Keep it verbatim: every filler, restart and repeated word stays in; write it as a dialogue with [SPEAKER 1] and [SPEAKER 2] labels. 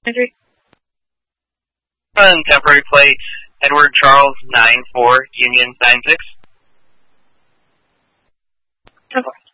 [SPEAKER 1] Entry.
[SPEAKER 2] On temporary plate, Edward Charles nine four, Union nine six.
[SPEAKER 1] ten four.